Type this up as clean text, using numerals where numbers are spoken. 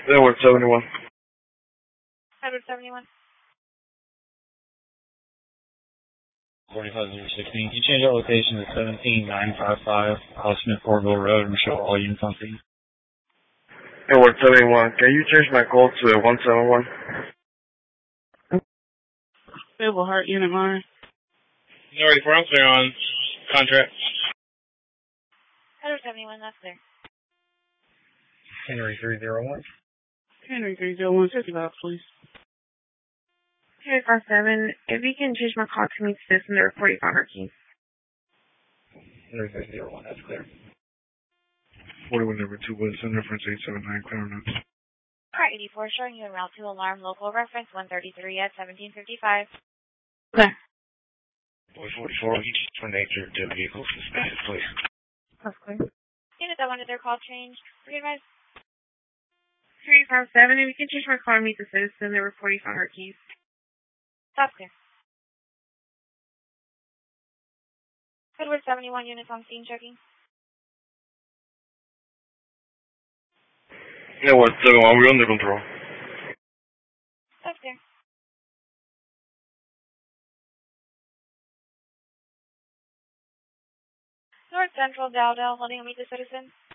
Edward 71. Edward 71. 4516. Can you change our location to 17955 Smith Orville Road and show all units on scene? Edward 71. Can you change my call to 171? Stable Heart Unit Mine. No, 84, I'm clear on contract. Edward 71, that's there. Henry 301. Henry 301, 55, please. Henry 57, if you can change my call to meet citizen, there are 45 our keys. Henry 301, that's clear. 41 number 2 was in reference 879 Clarence. Car 84, showing you en route to alarm local reference 133 at 1755. Okay. Boy 44, you just turn nature to vehicle suspended, please. That's clear. Unit that wanted their call changed. Free advice. Henry 57, if you can change my call to meet the citizen, there were 45 our keys. Stop clear. Edward 71, units on scene checking. Edward 71, we're under control. Stop clear. North Central Dowdell, holding to meet the citizen.